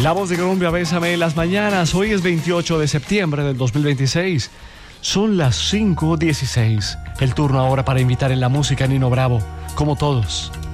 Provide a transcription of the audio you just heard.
La voz de Colombia, Bésame en las mañanas. Hoy es 28 de septiembre del 2026. Son las 5:16. El turno ahora para invitar en la música a Nino Bravo, como todos.